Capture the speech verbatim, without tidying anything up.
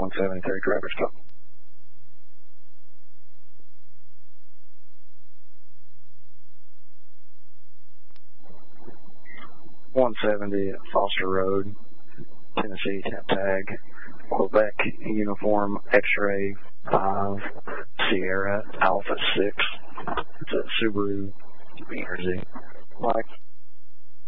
one seventy-three, driver's call. one seventy Foster Road, Tennessee, tag, Quebec, uniform, X-ray five, Sierra, Alpha six. It's a Subaru B R Z. Mike.